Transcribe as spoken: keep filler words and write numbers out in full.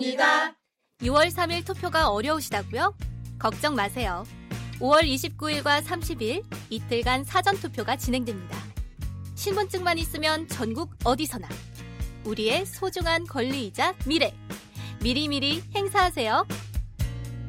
유월 삼일 투표가 어려우시다고요? 걱정 마세요. 오월 이십구일과 삼십일 이틀간 사전투표가 진행됩니다. 신분증만 있으면 전국 어디서나 우리의 소중한 권리이자 미래, 미리미리 행사하세요.